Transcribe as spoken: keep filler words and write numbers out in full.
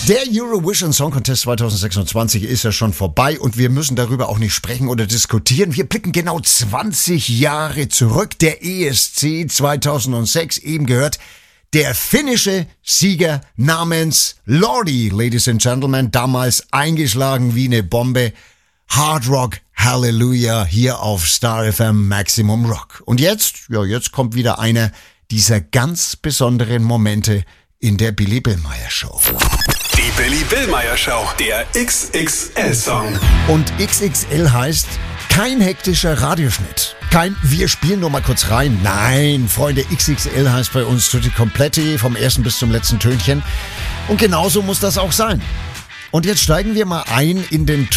Der Eurovision Song Contest zwanzig sechsundzwanzig ist ja schon vorbei und wir müssen darüber auch nicht sprechen oder diskutieren. Wir blicken genau zwanzig Jahre zurück. Der E S C zweitausendsechs, eben gehört, der finnische Sieger namens Lordi, Ladies and Gentlemen, damals eingeschlagen wie eine Bombe. Hard Rock Hallelujah hier auf Star F M Maximum Rock. Und jetzt, ja, jetzt kommt wieder einer dieser ganz besonderen Momente in der Billy Billmeyer Show. Die Billy Billmeyer Show, der X X L-Song. Und X X L heißt kein hektischer Radioschnitt. Kein wir spielen nur mal kurz rein. Nein, Freunde, X X L heißt bei uns Tutti Completi vom ersten bis zum letzten Tönchen. Und genauso muss das auch sein. Und jetzt steigen wir mal ein in den